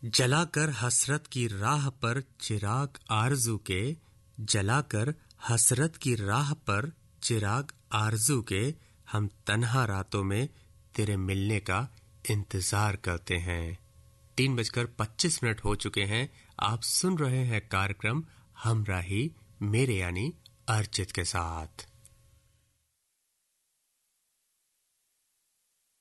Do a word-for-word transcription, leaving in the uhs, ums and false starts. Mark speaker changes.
Speaker 1: जलाकर हसरत की राह पर चिराग आरज़ू के, जलाकर हसरत की राह पर चिराग आरज़ू के, हम तन्हा रातों में तेरे मिलने का इंतजार करते हैं। तीन बजकर पच्चीस मिनट हो चुके हैं। आप सुन रहे हैं कार्यक्रम हमराही मेरे यानी अर्चित के साथ।